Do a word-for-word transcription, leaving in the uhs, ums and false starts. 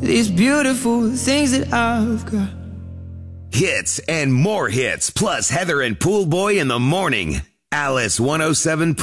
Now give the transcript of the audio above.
these beautiful things that I've got. Hits and more hits, plus Heather and Pool Boy in the morning. Alice one oh seven point